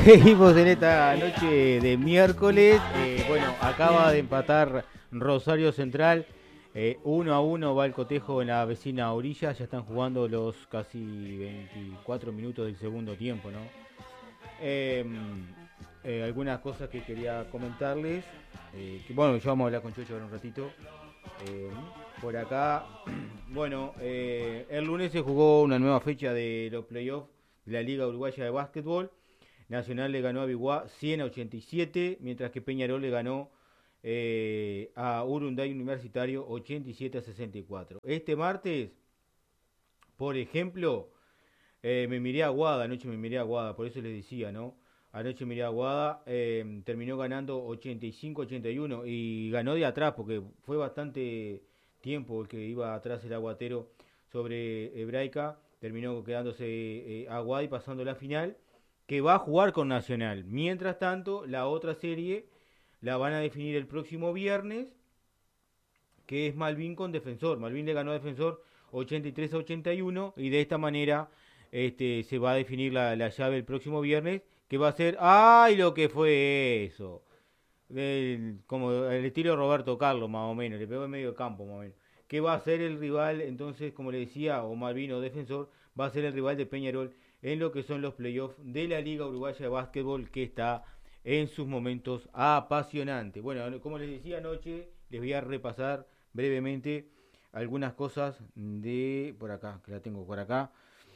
Seguimos en esta noche de miércoles. Bueno, acaba de empatar Rosario Central. 1-1 va el cotejo en la vecina orilla. Ya están jugando los casi 24 minutos del segundo tiempo, ¿no? Eh, Algunas cosas que quería comentarles. Bueno, ya vamos a hablar con Chocho ahora un ratito. Eh, por acá, bueno, el lunes se jugó una nueva fecha de los playoffs de la Liga Uruguaya de Básquetbol. Nacional le ganó a Biguá 100-87, mientras que Peñarol le ganó a Urunday Universitario 87-64. Este martes, por ejemplo, me miré a Guada, anoche me miré a Guada, por eso les decía, ¿no? Anoche miré a Guada, terminó ganando 85-81 y ganó de atrás porque fue bastante tiempo el que iba atrás el aguatero sobre Hebraica. Terminó quedándose Aguada y pasando la final, que va a jugar con Nacional. Mientras tanto, la otra serie la van a definir el próximo viernes, que es Malvin con Defensor. Malvin le ganó a Defensor 83-81 y de esta manera se va a definir la llave el próximo viernes, que va a ser, ¡ay, lo que fue eso! Como el estilo de Roberto Carlos, más o menos, le pegó en medio campo, más o menos. Que va a ser el rival, entonces, como le decía, o Malvin o Defensor, va a ser el rival de Peñarol en lo que son los playoffs de la Liga Uruguaya de Básquetbol, que está en sus momentos apasionantes. Bueno, como les decía anoche, les voy a repasar brevemente algunas cosas de por acá, que la tengo por acá,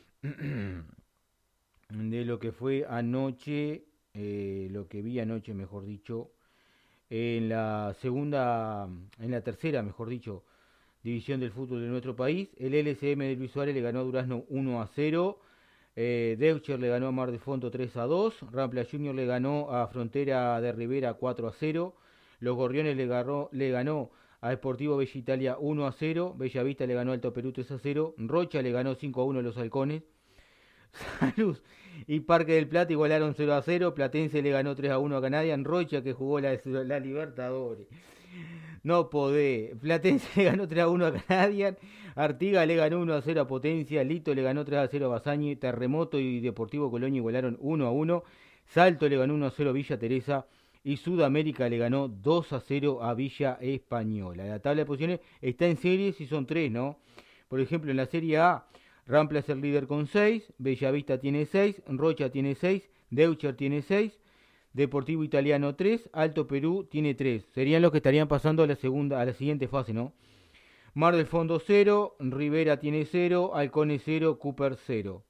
de lo que fue anoche, lo que vi anoche, mejor dicho, en la segunda, en la tercera, mejor dicho, división del fútbol de nuestro país. El LCM de Luis Suárez le ganó a Durazno 1-0. Deutscher le ganó a Mar de Fondo 3-2. Rampla Junior le ganó a Frontera de Rivera 4-0. Los Gorriones le ganó a Sportivo Bella Italia 1-0. Bellavista le ganó a Alto Perú 3-0. Rocha le ganó 5-1 a los Halcones. Salud y Parque del Plata igualaron 0-0. Platense le ganó 3-1 a Canadian. Rocha, que jugó la Libertadores. No podé. Platense le ganó 3-1 a Canadian. Artigas le ganó 1-0 a Potencia. Lito le ganó 3-0 a Basañi. Terremoto y Deportivo Colonia igualaron 1-1. Salto le ganó 1-0 a Villa Teresa. Y Sudamérica le ganó 2-0 a Villa Española. La tabla de posiciones está en series y son tres, ¿no? Por ejemplo, en la Serie A, Rampla es el líder con 6. Bellavista tiene 6. Rocha tiene 6. Deutscher tiene 6. Deportivo Italiano 3, Alto Perú tiene 3. Serían los que estarían pasando a la siguiente fase, ¿no? Mar del Fondo 0, Rivera tiene 0, Halcones 0, Cooper 0.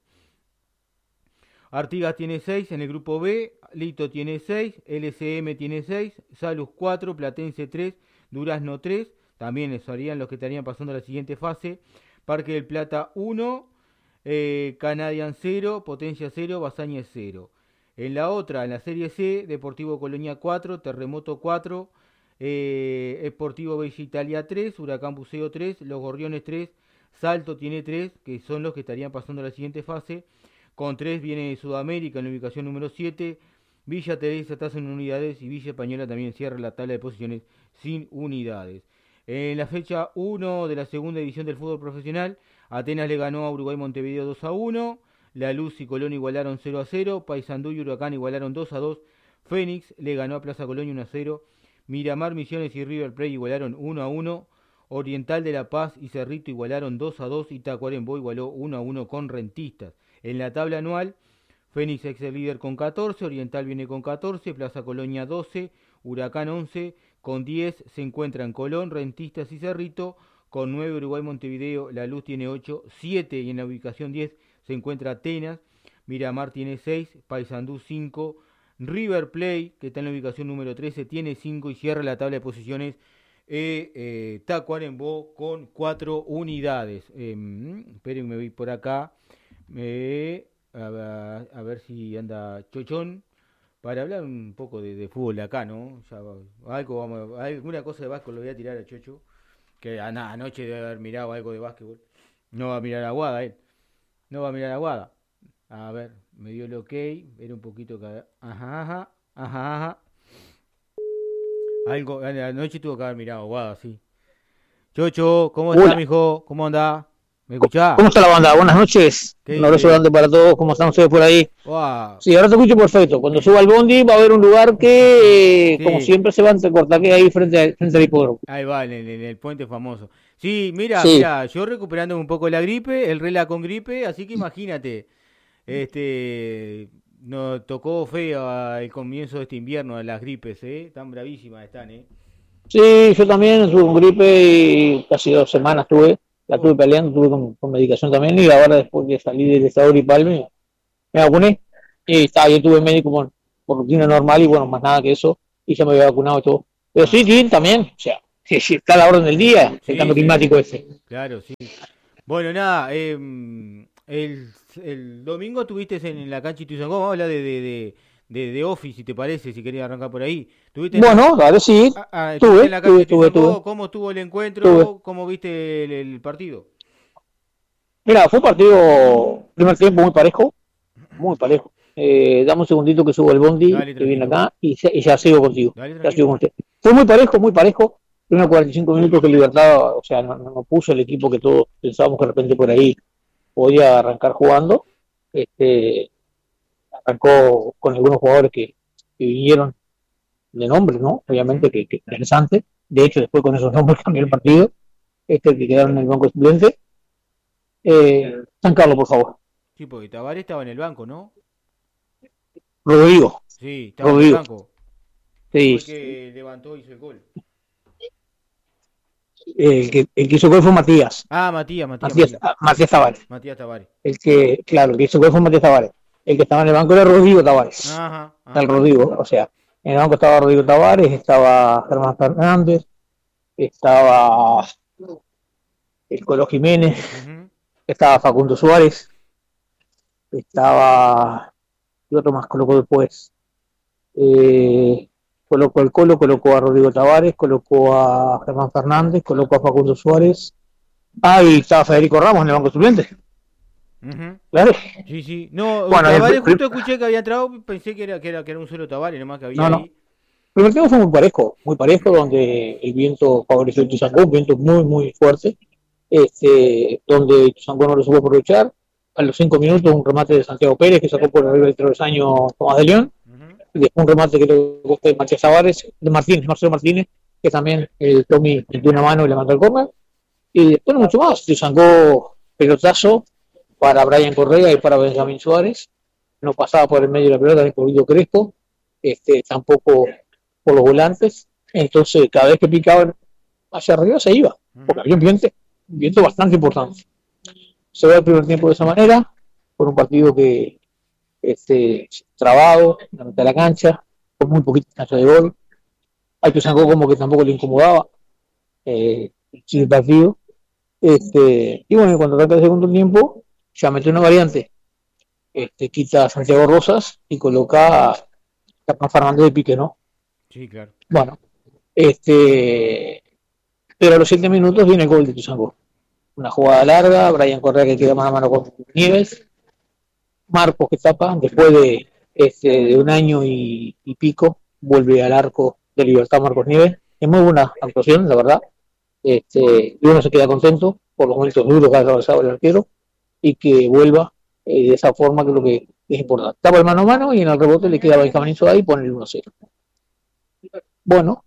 Artigas tiene 6 en el grupo B, Lito tiene 6, LCM tiene 6, Salus 4, Platense 3, Durazno 3. También serían los que estarían pasando a la siguiente fase. Parque del Plata 1, Canadian 0, Potencia 0, Basaña 0. En la otra, en la Serie C, Deportivo Colonia 4, Terremoto 4, Sportivo Bella Italia 3, Huracán Buceo 3, Los Gorriones 3, Salto tiene 3, que son los que estarían pasando a la siguiente fase. Con 3 viene Sudamérica en la ubicación número 7, Villa Teresa está en unidades y Villa Española también cierra la tabla de posiciones sin unidades. En la fecha 1 de la segunda división del fútbol profesional, Atenas le ganó a Uruguay Montevideo 2-1. La Luz y Colón igualaron 0-0. Paysandú y Huracán igualaron 2-2. Fénix le ganó a Plaza Colonia 1-0. Miramar, Misiones y River Plate igualaron 1-1. Oriental de La Paz y Cerrito igualaron 2-2. Y Tacuarembó igualó 1-1 con Rentistas. En la tabla anual, Fénix es el líder con 14. Oriental viene con 14. Plaza Colonia 12. Huracán 11. Con 10 se encuentran Colón, Rentistas y Cerrito. Con 9 Uruguay Montevideo. La Luz tiene 8. 7 y en la ubicación 10 se encuentra Atenas, Miramar tiene 6, Paysandú 5, River Plate, que está en la ubicación número 13, tiene 5 y cierra la tabla de posiciones Tacuarembó con 4 unidades. Espérenme, voy por acá. A ver si anda Chochón para hablar un poco de fútbol de acá, ¿no? Ya, alguna cosa de básquet lo voy a tirar a Chocho, que anoche debe haber mirado algo de básquetbol. No va a mirar a Guada él. No va a mirar a Guada. A ver, me dio el ok. Era un poquito cada. Ajá, ajá, ajá, ajá. Algo, anoche tuvo que haber mirado a Guada, sí. Chocho, ¿cómo está, Hola, mijo? ¿Cómo anda? ¿Me escuchás? ¿Cómo está la banda? Buenas noches. ¿Qué Un abrazo dice? grande para todos. ¿Cómo están ustedes por ahí? Wow. Sí, ahora te escucho perfecto. Cuando suba al bondi va a haber un lugar que, como Sí, siempre, se va a entrecortar, que hay ahí frente al hipódromo. ahí va, en el puente famoso. Sí, mira, Sí, mira, yo recuperando un poco la gripe, el rela con gripe, así que imagínate, nos tocó feo el comienzo de este invierno, las gripes, ¿eh? Tan bravísimas están, ¿eh? sí, yo también tuve un gripe y casi 2 semanas tuve. La tuve Oh, peleando, tuve con medicación también. Y ahora, después de salir del estado gripal, me vacuné. Y estaba, yo tuve médico por rutina normal y bueno, más nada que eso. Y ya me había vacunado y todo. Pero sí, ah, sí, también. O sea, sí, sí, está a la orden del día el sí, cambio sí, climático ese. claro, sí. Bueno, nada, el domingo estuviste en la cancha Ituzaingó, vamos a hablar de Office, si te parece, si querías arrancar por ahí. ¿Tuviste en la, Bueno, dale, sí. estuviste en la cancha Tuve. Ituzaingó? ¿Cómo estuvo el Tuve. encuentro? ¿Cómo viste el partido? Mira, fue un partido, primer tiempo muy parejo, muy parejo. Dame un segundito que subo el bondi, Dale, que viene tranquilo. acá, y ya sigo contigo. Dale, Ya sigo tranquilo. con usted. Fue muy parejo, muy parejo. Primeros 45 minutos que Libertad, o sea, no puso el equipo que todos pensábamos que de repente por ahí podía arrancar jugando. Este, arrancó con algunos jugadores que vinieron de nombre, ¿no? Obviamente Ujú. que interesante. De hecho, después con esos nombres cambió el partido. Que quedaron en el banco suplente. San Carlos, por favor. Sí, porque Tabaré estaba en el banco, ¿no? Rodrigo, Sí, estaba en el Rodrigo. banco. Sí, Fue el que levantó y hizo el gol. el que hizo gol fue Matías. Ah, Matías, Matías, Matías. Matías Tavares. Matías Tabaré. Claro, el que hizo gol fue Matías Tavares. El que estaba en el banco era Rodrigo Tavares. Ajá, El ajá. Rodrigo, o sea, en el banco estaba Rodrigo Tavares, estaba Germán Fernández, estaba el Colo Jiménez, Ujú. estaba Facundo Suárez, estaba. ¿Y otro más colocó después? Eh, colocó al Colo, colocó a Rodrigo Tavares, colocó a Germán Fernández, colocó a Facundo Suárez. Ah, y estaba Federico Ramos en el banco suplente. Ujú. Claro. Sí, sí. No, Bueno, Tabaré justo escuché que había entrado, pensé que era un solo Tabaré, nomás que había no, no. ahí. El primer tiempo fue muy parejo, donde el viento favoreció a Tuzangó, un viento muy, muy fuerte, donde Tuzangó no lo supo aprovechar. A los 5 minutos, un remate de Santiago Pérez que sacó por arriba del travesaño Tomás de León. Ujú. Y después un remate que le gustó de Matías Tavares, de Martínez, Marcelo Martínez, que también el Tommy metió una mano y le mandó el córner. Y después no mucho más. Tuzangó pelotazo para Brian Correa y para Benjamín Suárez. No pasaba por el medio de la pelota ni por Guido Crespo. Tampoco por los volantes. Entonces, cada vez que picaban hacia arriba se iba, porque Ujú. había un viento bastante importante. Se ve el primer tiempo de esa manera, por un partido que trabado, en la mitad de la cancha, con muy poquita cancha de gol. Hay que sacó como que tampoco le incomodaba el partido. Y bueno, cuando arranca el segundo tiempo, ya metió una variante. Quita a Santiago Rosas y coloca a Capán Fernández de Pique, ¿no? Sí, claro. Bueno, pero a los 7 minutos viene el gol de Tuzangó. Una jugada larga, Brian Correa que queda mano a mano con Nieves, Marcos que tapa, después de un año y pico, vuelve al arco de Libertad Marcos Nieves. Es muy buena actuación, la verdad. Y uno se queda contento por los momentos duros que ha atravesado el arquero y que vuelva de esa forma, que es lo que es importante. Tapa el mano a mano y en el rebote le queda Benjamín Soda y pone el 1-0. Bueno,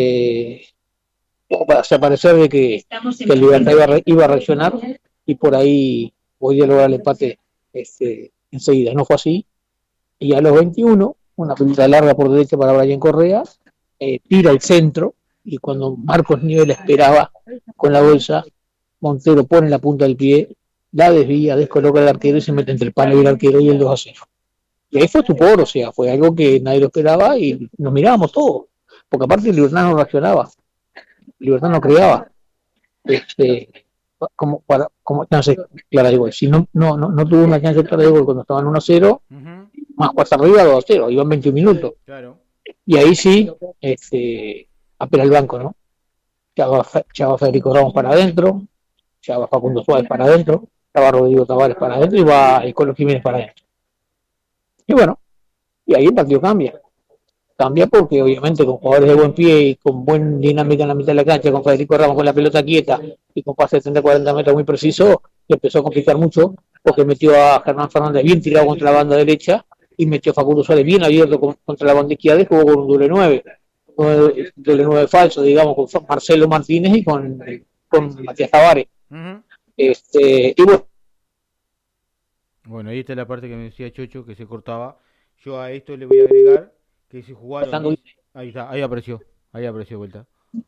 para hacer parecer de que el Libertad iba a reaccionar y por ahí podía lograr el empate enseguida. No fue así. Y a los 21, una pelota larga por derecha para Brian Correa, tira el centro y cuando Marcos Nivel esperaba con la bolsa, Montero pone la punta del pie, la desvía, descoloca el arquero y se mete entre el palo y el arquero y el 2-0. Y ahí fue estupor, o sea, fue algo que nadie lo esperaba y nos mirábamos todos, porque aparte el Libertad no reaccionaba, el Libertad no creaba. Este, como chance clara de gol. Si no tuvo una chance clara de gol cuando estaban 1-0, Ujú. más cuesta arriba 2-0, iban 21 minutos. Claro. Y ahí sí, apela el banco, ¿no? Ya va Federico Ramos para adentro, ya va Facundo Suárez para adentro, ya va Rodrigo Tavares para adentro y va el Colo Jiménez para adentro. Y bueno, y ahí el partido cambia. Cambia porque obviamente con jugadores de buen pie y con buena dinámica en la mitad de la cancha, con Federico Ramos con la pelota quieta y con pase de 30-40 metros muy preciso, que empezó a complicar mucho, porque metió a Germán Fernández bien tirado contra la banda derecha y metió a Facundo Suárez bien abierto contra la banda izquierda y jugó con un doble 9, doble 9 falso, digamos, con Marcelo Martínez y con Matías Tavares. Ujú. Y bueno, Bueno, ahí está la parte que me decía Chocho que se cortaba. Yo a esto le voy a agregar que se jugaron estando 10. Ahí está, ahí apareció vuelta.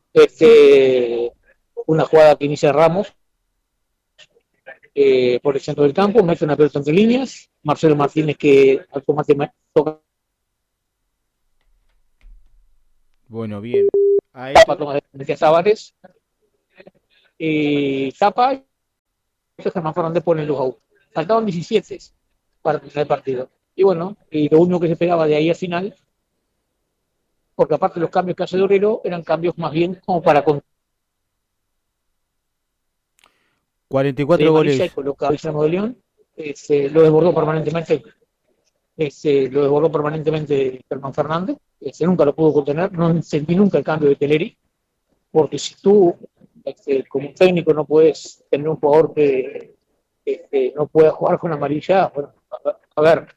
una jugada que inicia Ramos por el centro del campo, mete una pelota entre líneas, Marcelo Martínez que automáticamente toca, Bueno, bien. A esto, toma de Tavares, tapa, y Germán Fernández pone el 2-1. Faltaban 17 para terminar el partido. Y bueno, y lo único que se esperaba de ahí al final, porque aparte los cambios que hace Dorero eran cambios más bien como para con 44 de goles. amarilla y coloca a Guillermo de León, lo desbordó permanentemente, lo desbordó permanentemente Germán Fernández, nunca lo pudo contener, no sentí nunca el cambio de Teleri, porque si tú como técnico no puedes tener un jugador que no pueda jugar con amarilla, bueno, a ver,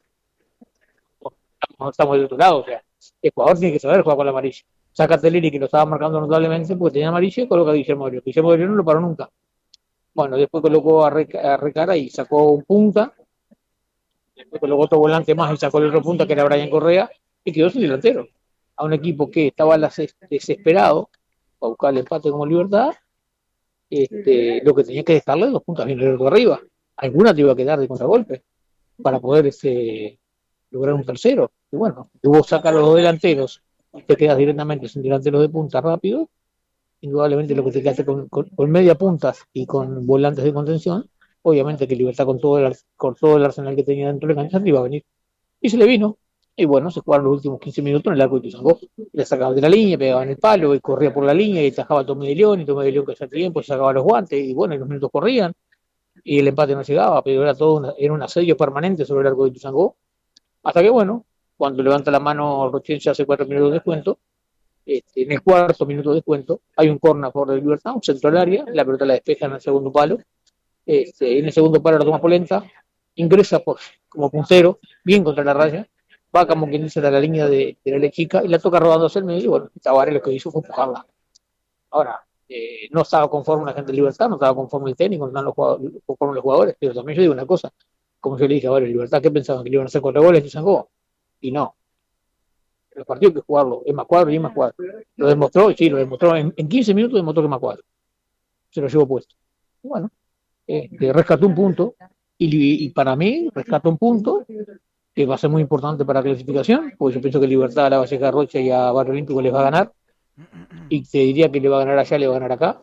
no estamos de otro lado, o sea, el jugador tiene que saber jugar con la amarilla. Saca a Teleri que lo estaba marcando notablemente porque tenía amarilla y coloca a Guillermo de León. Guillermo de León no lo paró nunca. Bueno, después colocó a Recara y sacó un punta, después colocó otro volante más y sacó el otro punta que era Brian Correa y quedó sin delantero. A un equipo que estaba desesperado para buscar el empate como Libertad, lo que tenía que dejarle 2 puntos bien de arriba. Alguna te iba a quedar de contragolpe para poder lograr un tercero. Y bueno, tú sacas los dos delanteros y te quedas directamente sin delanteros de punta rápido, indudablemente lo que te quedaste con media puntas y con volantes de contención, obviamente que Libertad con todo el arsenal que tenía dentro de la cancha te iba a venir. Y se le vino. Y bueno, se jugaron los últimos 15 minutos en el arco de Tuzangó. Le sacaban de la línea, pegaban el palo, y corría por la línea y atajaba a Tomé de León, y Tomé de León que hacía tiempo, sacaba los guantes, y bueno, y los minutos corrían, y el empate no llegaba, pero era era un asedio permanente sobre el arco de Tuzangó. Hasta que bueno, cuando levanta la mano Rochense hace 4 minutos de descuento, en el cuarto minuto de descuento, hay un corner a favor de Libertad, un centro al área, la pelota la despeja en el segundo palo, en el segundo palo la toma Polenta, ingresa como puntero, bien contra la raya, va como quien dice a la línea de la chica y la toca rodando hacia el medio, y bueno, Tavares lo que hizo fue empujarla. Ahora, no estaba conforme la gente de Libertad, no estaba conforme el técnico, no estaban conforme los jugadores, pero también yo digo una cosa, como yo le dije a ver, Libertad, ¿qué pensaban? ¿Que le iban a hacer 4 goles y sacó? Y no, los partidos hay que jugarlo, es más cuadro y es más cuadro. Lo demostró, y sí, lo demostró, en 15 minutos demostró que es más cuadro, se lo llevó puesto. Y bueno, rescató un punto, y para mí rescató un punto que va a ser muy importante para la clasificación, porque yo pienso que Libertad a la Valleja Rocha y a Barrio Olímpico les va a ganar, y te diría que le va a ganar allá, le va a ganar acá.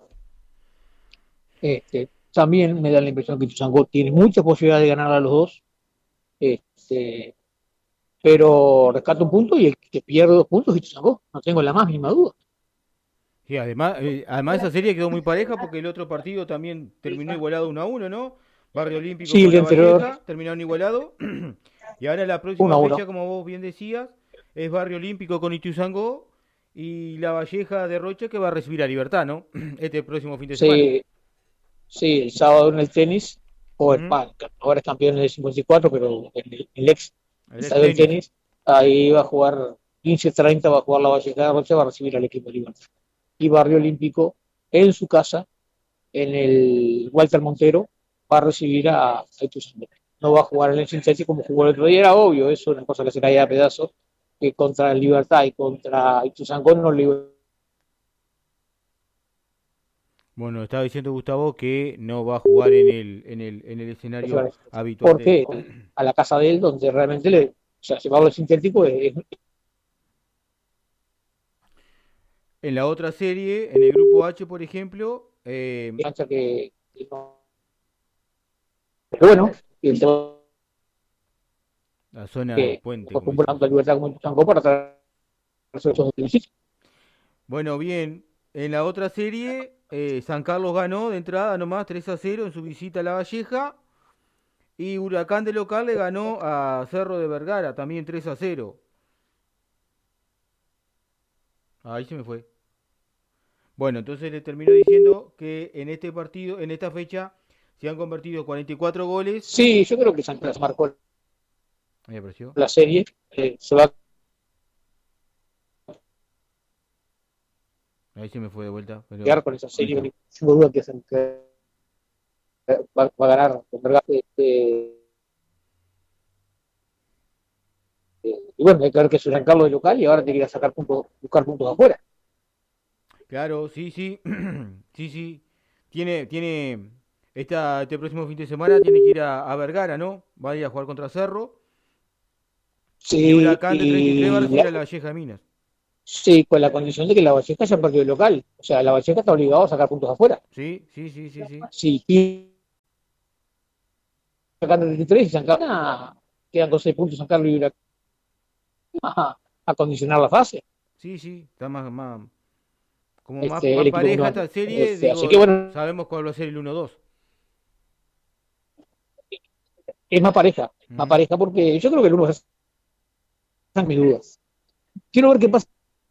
También me da la impresión que Tuzangó tiene mucha posibilidad de ganar a los dos, este, pero rescata un punto y el que pierde 2 puntos es Tuzangó, no tengo la más mínima duda. Y además esa serie quedó muy pareja porque el otro partido también terminó igualado 1-1, ¿no? Barrio Olímpico Sí, el con día La anterior Valleja terminaron igualado. Y ahora la uno próxima a uno. fecha, como vos bien decías, es Barrio Olímpico con Ituzaingó y La Valleja de Rocha que va a recibir a Libertad, ¿no? Este próximo fin de semana. Sí, sí, el sábado en el tenis, Ujú. ahora es campeón en el 54, pero el ex El ex estadio del tenis. tenis, ahí va a jugar 15:30, va a jugar la Valleja de Rocha, va a recibir al equipo de Libertad. Y Barrio Olímpico, en su casa, en el Walter Montero, va a recibir a Ituzaingó. No va a jugar en el sintético como jugó el otro día, era obvio, eso es una cosa que se caía a pedazos, que contra el Libertad y contra Ituzaingó no le iba. Bueno, estaba diciendo Gustavo que no va a jugar en el escenario habitual ¿Por de él. qué? A la casa de él, donde realmente o sea, llevarlo al sintético En la otra serie, en el grupo H, por ejemplo, cancha que no. Pero bueno, y el tema la zona del que puente, como acostumbrando a decimos. Libertad como Chango para traer resultados del sitio. Bueno, bien. En la otra serie, San Carlos ganó de entrada nomás 3-0 en su visita a La Valleja. Y Huracán de local le ganó a Cerro de Vergara también 3-0. Ahí se me fue. Bueno, entonces le termino diciendo que en este partido, en esta fecha, se han convertido 44 goles. Sí, yo creo que San Carlos marcó Me pareció. la serie, se va a Ahí se me fue de vuelta, pero quedar con esa serie, listo. no tengo duda que va a ganar. Y bueno, hay que ver que es San Carlos de local y ahora tiene que ir a sacar puntos, buscar puntos afuera. Claro, sí, sí. Sí, sí. Este próximo fin de semana tiene que ir a Vergara, ¿no? Va a ir a jugar contra Cerro. Y Sí, Huracán de 33 va a recibir a la Valleja de Minas. sí, con la condición de que la Valleja haya perdido el local. O sea, la Valleja está obligado a sacar puntos afuera. Sí, sí, sí, sí, sí. Si sacan 33 y San Carlos, quedan con 6 puntos San Carlos y Huracán a condicionar la fase. Sí, sí. Está como El más equipo que pareja no, esta serie. así Digo, que bueno, sabemos cuál va a ser el 1-2. es más Ujú. pareja porque yo creo que el 1 están mis dudas. Quiero ver qué pasa,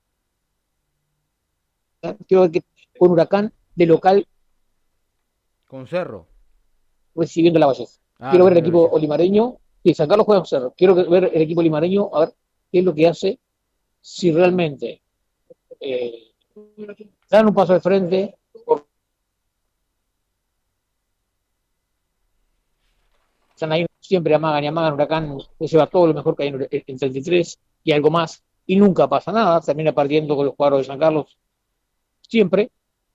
quiero ver qué con Huracán de local Con Cerro. recibiendo la Valleja. Ah, Quiero ver el recibiendo a la equipo Valleja. olimareño, y San Carlos juega en Cerro. Quiero ver el equipo olimareño, a ver qué es lo que hace, si realmente eh, dan un paso al frente, porque están ahí siempre amagan y amagan. Huracán se lleva todo lo mejor que hay en 33 y algo más, y nunca pasa nada, termina perdiendo con los cuadros de San Carlos siempre.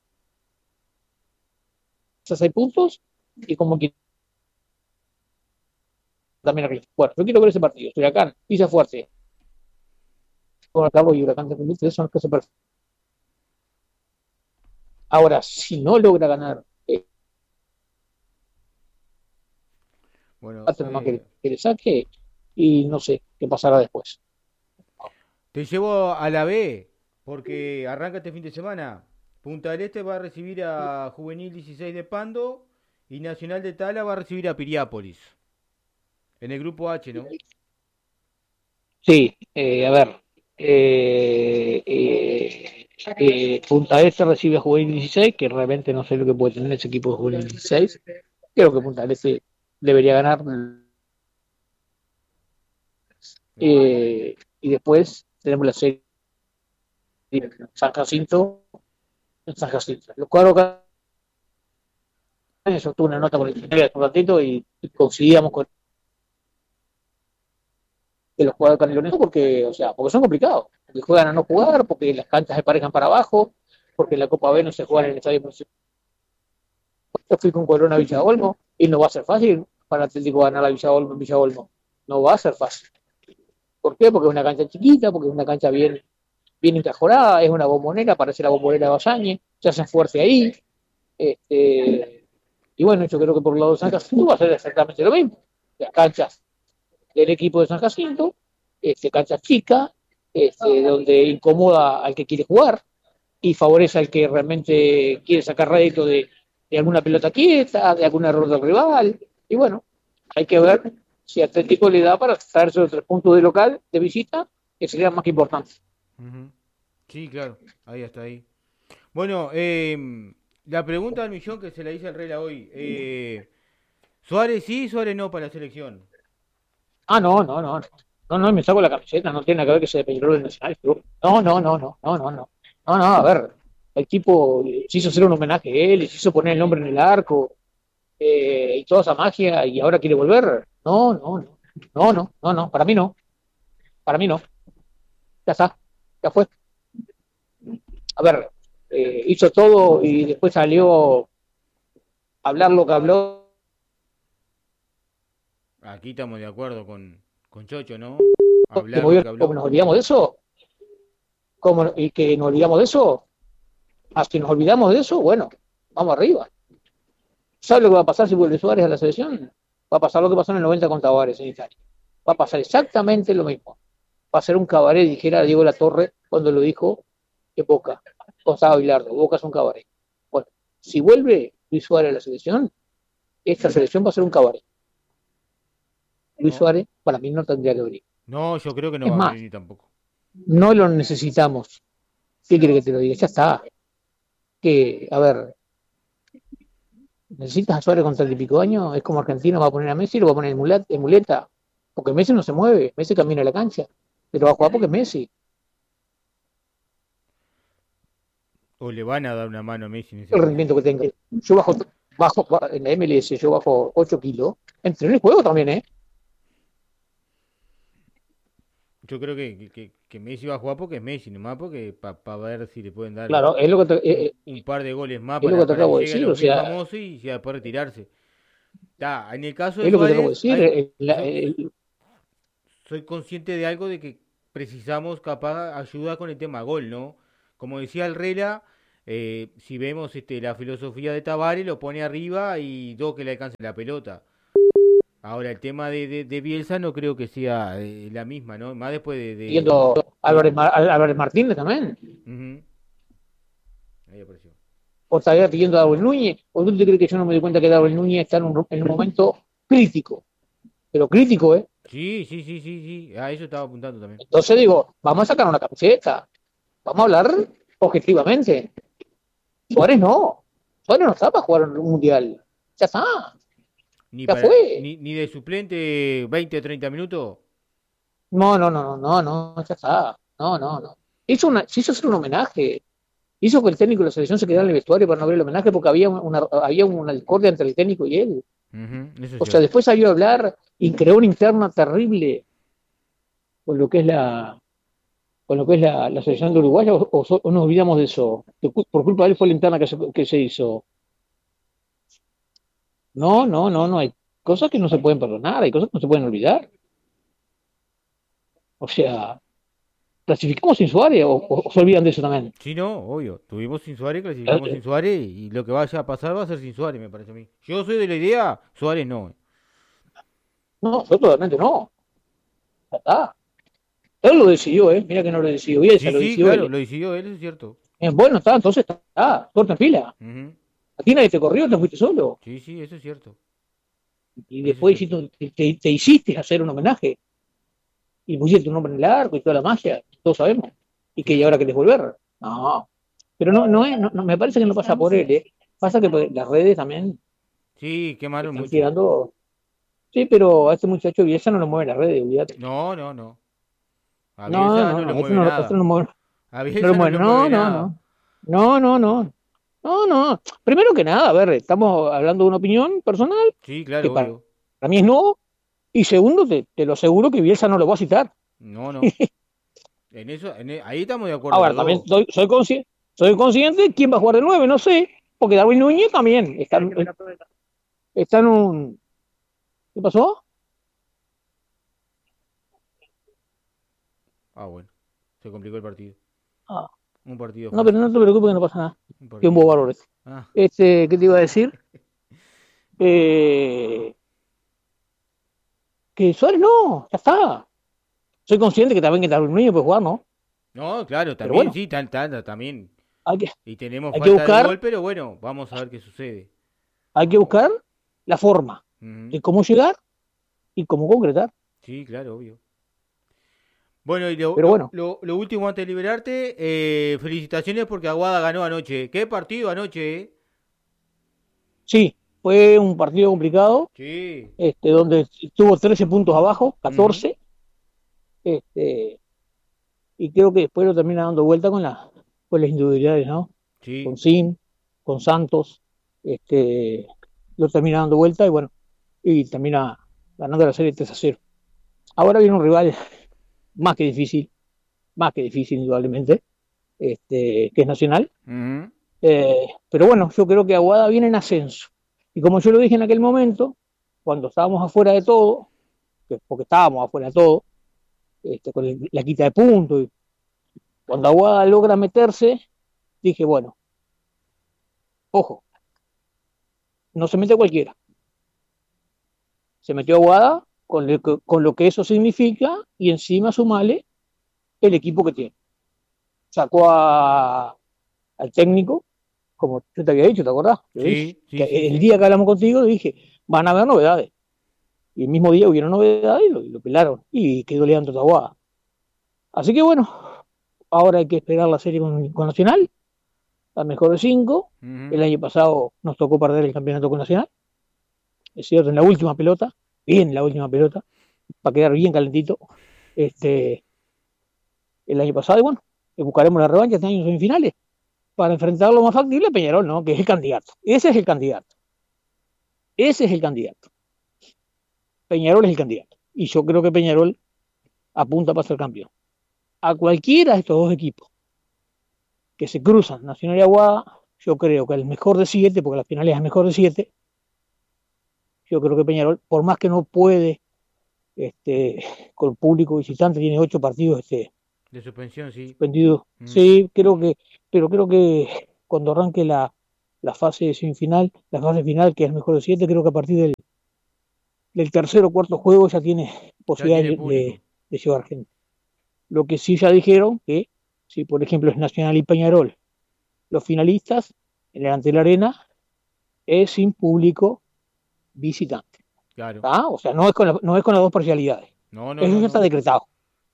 Esos 6 puntos, y como que también arriba. Bueno, yo quiero ver ese partido. Huracán pisa fuerte. Con Cabo y Huracán de 33 son los que se perfeccionan. Ahora, si no logra ganar, Bueno, nomás que le saque, y no sé qué pasará después. te llevo a la B, porque arranca este fin de semana. Punta del Este va a recibir a Juvenil 16 de Pando y Nacional de Tala va a recibir a Piriápolis. En el grupo H, ¿no? Sí, a ver. Punta Este recibe a Juvenil 16, que realmente no sé lo que puede tener ese equipo de Juvenil 16. Creo que Punta del Este debería ganar. Y después tenemos la serie en San Jacinto. En San Jacinto. Los cuadros, yo tuve una nota con el ingeniero hace un ratito y coincidíamos con que los jugadores canelones, porque, o sea, porque son complicados, porque juegan a no jugar, porque las canchas se parejan para abajo, porque la Copa B no se juega en el estadio municipal. Yo fui con Corona a Villa Olmo y no va a ser fácil para Atlético ganar a Villa Olmo en Villa Olmo. No va a ser fácil. ¿Por qué? Porque es una cancha chiquita, porque es una cancha bien encajorada, es una bombonera, parece la bombonera de Basañe, se hacen fuerte ahí. Y bueno, yo creo que por el lado de San Jacinto va a ser exactamente lo mismo. Las canchas del equipo de San Jacinto, cancha chica, donde incomoda al que quiere jugar y favorece al que realmente quiere sacar rédito de alguna pelota quieta, de algún error del rival. Y bueno, hay que ver si Atlético le da para traerse los 3 puntos de local, de visita, que sería más que importante. Ujú. Sí, claro, ahí hasta ahí. Bueno, la pregunta del millón que se la hice al Rela hoy. Suárez sí, Suárez no para la selección. Ah, no, no, no, no, no, no, me saco la camiseta, no tiene nada que ver que sea de Peñarol del Nacional. No, no, no, no, no, no, no, no, no, a ver, el tipo se hizo hacer un homenaje a él, se hizo poner el nombre en el arco, y toda esa magia, y ahora quiere volver. No, no, no, no, no, no, no, para mí no, ya está, ya fue. A ver, hizo todo y después salió a hablar lo que habló. Aquí estamos de acuerdo con Chocho, ¿no? Que Hablar lo movió, que como habló. nos olvidamos de eso, y que nos olvidamos de eso, hasta que nos olvidamos de eso, bueno, vamos arriba. ¿Sabe lo que va a pasar si vuelve Suárez a la selección? Va a pasar lo que pasó en el 90 con Tavares en Italia. Va a pasar exactamente lo mismo. Va a ser un cabaret, dijera Diego Latorre cuando lo dijo que Boca, Gonzalo Bilardo, Boca es un cabaret. Bueno, si vuelve Luis Suárez a la selección, esta selección va a ser un cabaret. Luis No, Suárez, para mí, no tendría que venir. no, yo creo que no Es va a más, venir tampoco. no lo necesitamos. ¿Qué quiere que te lo diga? Ya está. Que, a ver, necesitas a Suárez con 30 y pico años, es como Argentina va a poner a Messi, lo va a poner en muleta, porque Messi no se mueve, Messi camina a la cancha, pero va a jugar porque es Messi. O le van a dar una mano a Messi en ese El caso. rendimiento que tenga. Yo en la MLS, yo bajo 8 kilos, entrené el juego también, ¿eh? Yo creo que Messi va a jugar porque es Messi, nomás porque para ver si le pueden dar Claro, un par de goles más es lo que te para que acabo de llegue a decir, los o 1000 sea, famosos y ya después retirarse. En el caso de es lo que te acabo de Suárez, decir. soy consciente de algo de que precisamos capaz ayuda con el tema gol, ¿no? Como decía el Rela, si vemos la filosofía de Tavares, lo pone arriba y dos que le alcance la pelota. Ahora, el tema de Bielsa no creo que sea la misma, ¿no? Más después Siguiendo Álvarez Martínez también. Ujú. Ahí apareció. O todavía pidiendo a Darwin Núñez. ¿O tú te crees que yo no me doy cuenta que Darwin Núñez está en un momento crítico? Pero crítico, ¿eh? Sí, sí, sí, sí, sí. A eso estaba apuntando también. Entonces digo, vamos a sacar una camiseta. Vamos a hablar objetivamente. Suárez no. Suárez no está para jugar un mundial. Ya está. Ni Ya para fue. ni de suplente 20 o 30 minutos. No, no, no, no, no, no, ya está. No, no, no. Se hizo hacer un homenaje. Hizo que el técnico de la selección se quedara en el vestuario para no ver el homenaje porque había una discordia entre el técnico y él. Ujú, eso es O sea, cierto. después salió a hablar y creó una interna terrible con lo que es la selección de Uruguay, o nos olvidamos de eso. Por culpa de él fue la interna que se hizo. No, no, no, no. Hay cosas que no se pueden perdonar, hay cosas que no se pueden olvidar. O sea, clasificamos sin Suárez o se olvidan de eso también. Sí, no, obvio. Tuvimos sin Suárez, Eh, clasificamos sin eh, Suárez y lo que vaya a pasar va a ser sin Suárez, me parece a mí. Yo soy de la idea, Suárez no. No, yo totalmente no. Ya está. Él lo decidió, ¿eh? Mira que no lo decidió Bielsa, Sí, lo sí, decidió claro, él. lo decidió él, eso es cierto. Bueno, está, entonces está, corta en fila. Ujú. A ti nadie te corrió, te fuiste solo. Sí, sí, eso es cierto. Y Eso es después cierto. te hiciste hacer un homenaje. Y pusiste tu nombre en el arco y toda la magia, todos sabemos. Y Sí, que ahora sí. querés volver. No. Pero no, me parece que no pasa por él, ¿eh? Pasa que pues, las redes también Sí, quemaron están mucho. tirando. Sí, pero a este muchacho Bielsa no lo mueve las redes, olvídate. No, no, no. A No, Bielsa no, no lo no, esto mueve no, esto nada. no, mueve, A no lo Bielsa no mueve. lo No, mueve no, nada. no. No, no, no. No, no. Primero que nada, a ver, estamos hablando de una opinión personal Sí, que claro, para obvio. mí es no. Y segundo, te lo aseguro que Bielsa no lo va a citar. No, no. En eso, ahí estamos de acuerdo Ahora, los también dos. soy consciente de quién va a jugar de 9, no sé, porque Darwin Núñez también está en un. ¿Qué pasó? Ah, bueno. Se complicó el partido. Ah, Un partido no, pero fácil. no te preocupes que no pasa nada. Un Que un partido bobo fácil. valor este. Ah, ¿Qué te iba a decir? Eh, que Suárez no, ya está. Soy consciente que también que Darwin Núñez puede jugar, ¿no? no, claro, Pero también, bueno, sí, también. hay que, Y tenemos hay que falta de buscar, gol, pero bueno, vamos a ver qué sucede. hay que buscar la forma Ujú. de cómo llegar y cómo concretar. Sí, claro, obvio. Bueno, y Pero bueno, lo último antes de liberarte, felicitaciones porque Aguada ganó anoche. ¿Qué partido anoche, sí, fue un partido complicado, Sí. donde estuvo 13 puntos abajo, Ujú. 14. Este, y creo que después lo termina dando vuelta con las individualidades, ¿no? Con Sí. Sim, con Santos, lo termina dando vuelta y bueno, y termina ganando la serie 3-0. Ahora viene un rival más que difícil indudablemente, que es Nacional. Ujú. Pero bueno, yo creo que Aguada viene en ascenso. Y como yo lo dije en aquel momento, cuando estábamos afuera de todo, porque estábamos afuera de todo, con la quita de puntos, y cuando Aguada logra meterse, dije, bueno, ojo, no se mete cualquiera. Se metió Aguada con lo que eso significa y encima sumale el equipo que tiene. Sacó al técnico, como yo te había dicho, ¿te acordás? Yo dije Sí, sí, sí, que el sí. día que hablamos contigo dije, van a haber novedades. Y el mismo día hubieron novedades y lo pelaron. Y quedó Leandro Aguada. Así que bueno, ahora hay que esperar la serie con Nacional al mejor de 5. El año pasado nos tocó perder el campeonato con Nacional, es cierto, en la última pelota, bien la última pelota, para quedar bien calentito. Este, el año pasado, y bueno, buscaremos la revancha este año en semifinales para enfrentar lo más factible a Peñarol, ¿no? Que es el candidato. Ese es el candidato. Ese es el candidato. Peñarol es el candidato. Y yo creo que Peñarol apunta para ser campeón. A cualquiera de estos dos equipos que se cruzan, Nacional y Aguada, yo creo que el mejor de 7, porque la final es el mejor de 7, yo creo que Peñarol, por más que no puede, con público visitante, tiene 8 partidos de suspensión, sí. suspendidos. Sí, pero creo que cuando arranque la fase semifinal, la fase final, que es el mejor de 7, creo que a partir del tercer o cuarto juego ya tiene Ya tiene posibilidad público. de llevar gente. Lo que sí ya dijeron que, si por ejemplo es Nacional y Peñarol, los finalistas, en el ante la arena, es sin público visitante. Claro. ¿Ah? O sea, no es con las dos parcialidades. No, no, Eso no, ya está no. decretado.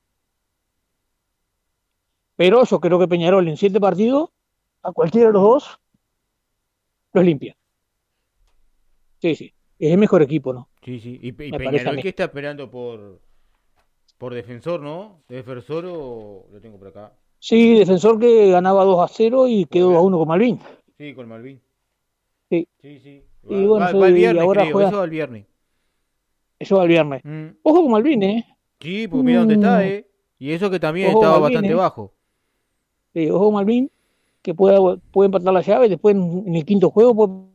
Pero yo creo que Peñarol en 7 partidos, a cualquiera de los dos, los limpia. Sí, sí. Es el mejor equipo, ¿no? Sí, sí. Y Me parece a Peñarol mí. que está esperando por defensor, ¿no? ¿Defensor o lo tengo por acá? Sí, Defensor que ganaba 2-0 y Puede quedó a ver. 1 con Malvin. Sí, con Malvin. Sí. Sí, sí. Y bueno, Va el y viernes, ahora creo. juega. Eso va el viernes. Eso va el viernes. Mm. Ojo con Malvin, ¿eh? Sí, porque mira dónde está, Mm, ¿eh? Y eso que también ojo con estaba Malvin, bastante ¿eh? bajo. Sí, ojo con Malvin, que puede empatar la llave. Después en el quinto juego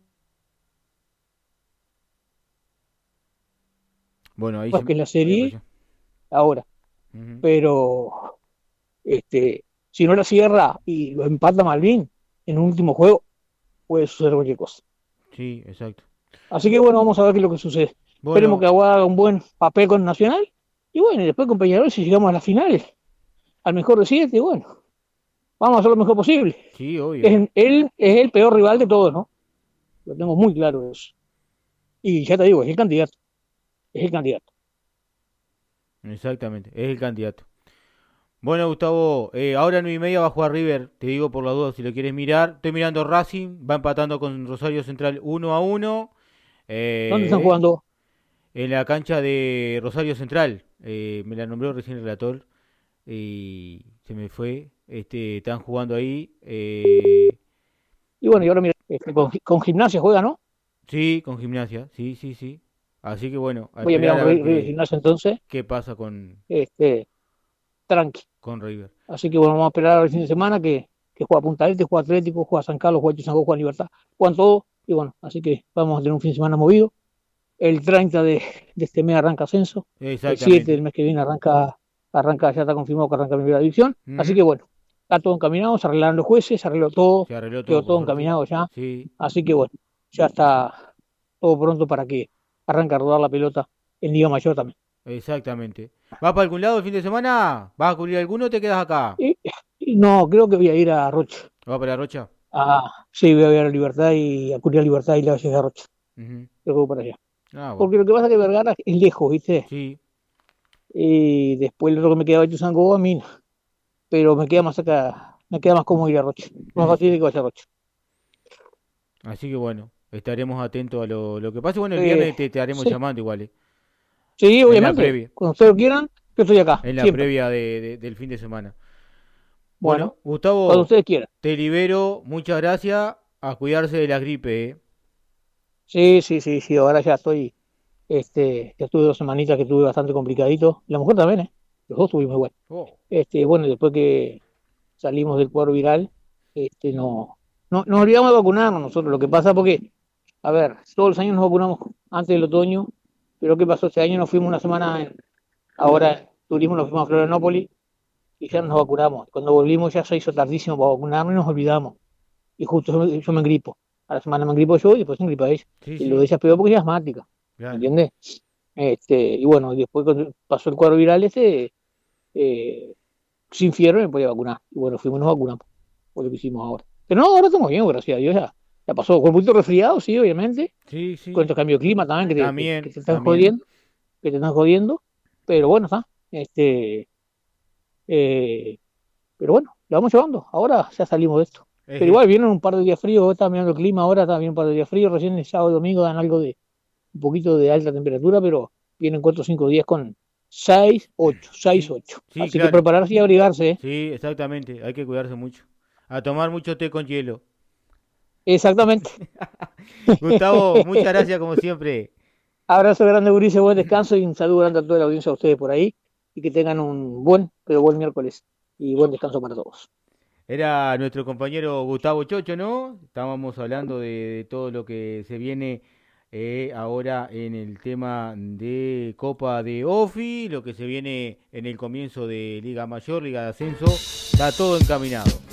Bueno, ahí más se que en la me serie apareció. ahora. Ujú. Pero si no la cierra y lo empata Malvin en un último juego, puede suceder cualquier cosa. Sí, exacto. Así que bueno, vamos a ver qué es lo que sucede. Esperemos que Bueno, Aguada haga un buen papel con Nacional. Y bueno, y después con Peñarol, si llegamos a las finales, al mejor de 7, bueno, vamos a hacer lo mejor posible. sí, obvio. Él es el peor rival de todos, ¿no? Lo tengo muy claro eso. Y ya te digo, es el candidato. Es el candidato. Exactamente. Es el candidato. Bueno, Gustavo, ahora 9:30 va a jugar River. Te digo por la duda si lo quieres mirar. Estoy mirando Racing. Va empatando con Rosario Central 1-1. ¿Dónde están eh, jugando? en la cancha de Rosario Central. Me la nombró recién el relator. Y se me fue. Están jugando ahí. Y bueno, y ahora mira, con Gimnasia juega, ¿no? Sí, con Gimnasia. Sí, sí, sí. Así que bueno, a Voy a mirar esperar un a ver River Gimnasia entonces, qué pasa con, este, tranqui. con River. Así que bueno, vamos a esperar el fin de semana que juega Punta del Este, juega Atlético, juega San Carlos, juega Chuzangó, juega Libertad, juegan todo. Y bueno, así que vamos a tener un fin de semana movido. El 30 de este mes arranca ascenso. El 7 Exactamente. del mes que viene ya está confirmado que arranca primera división. Así Ujú. que bueno, está todo encaminado, se arreglaron los jueces, se arregló todo, Se arregló todo quedó por todo suerte. encaminado ya. Sí, Así que bueno, ya está todo pronto para que arranque a rodar la pelota en Liga Mayor también. exactamente. ¿Vas para algún lado el fin de semana? ¿Vas a cubrir alguno o te quedas acá? Y, y no, creo que voy a ir a Rocha. ¿Vas para la Rocha? Sí, voy a ver a Libertad y a Curia Libertad y la Valle de Rocha. Ujú. Creo que voy para allá. Ah, bueno. Porque lo que pasa es que Vergara es lejos, ¿viste? Sí, Y después lo otro que me quedaba de Tuzangó a mí, no. Pero me queda más acá, me queda más cómodo ir a Rocha. Más sí, fácil sí. que vaya a Rocha. Así que bueno, estaremos atentos a lo que pase. Bueno, el Eh, viernes te haremos sí, llamando igual, sí, en la obviamente. previa, Cuando ustedes quieran, yo estoy acá, en la siempre. previa del fin de semana. Bueno, Bueno, cuando Gustavo, ustedes quieran. te libero. Muchas gracias. A cuidarse de la gripe, Sí, sí, sí, sí, ahora ya estoy, ya estuve 2 semanitas que estuve bastante complicadito. La mujer también, ¿eh? Los dos estuvimos igual. Oh, Bueno, después que salimos del cuadro viral, no, nos olvidamos de vacunarnos nosotros. Lo que pasa porque, a ver, todos los años nos vacunamos antes del otoño, pero ¿qué pasó? Este año nos fuimos una semana, ahora en turismo nos fuimos a Florianópolis y ya nos vacunamos. Cuando volvimos ya se hizo tardísimo para vacunarnos y nos olvidamos. Y justo yo me engripo. A la semana me engripo yo y después se engripa ella. sí, Y lo de sí, ella es peor porque ella es asmática, claro. ¿entiendes? Y bueno, después cuando pasó el cuadro viral eh, sin fiebre me podía vacunar. Y bueno, fuimos y nos vacunamos, por lo que hicimos ahora. Pero no, ahora estamos bien, gracias a Dios ya. Ya pasó, con un poquito resfriado, sí, obviamente, Sí, con sí, estos cambios de clima también que también, te están también. jodiendo, pero bueno, está. Eh, pero bueno, lo vamos llevando. Ahora ya salimos de esto. Pero igual vienen un par de días fríos, vos estás mirando el clima ahora, está bien un par de días fríos, recién el sábado y domingo dan algo de un poquito de alta temperatura, pero vienen 4 o 5 días con 6, 8. Sí, Así que claro. prepararse y abrigarse, ¿eh? Sí, exactamente. Hay que cuidarse mucho. A tomar mucho té con hielo. Exactamente. Gustavo, muchas gracias como siempre. Abrazo grande, Gurice, buen descanso y un saludo grande a toda la audiencia de ustedes por ahí y que tengan un pero buen miércoles y buen descanso para todos. Era nuestro compañero Gustavo Chocho, ¿no? Estábamos hablando de todo lo que se viene ahora en el tema de Copa de Ofi, lo que se viene en el comienzo de Liga Mayor, Liga de Ascenso. Está todo encaminado.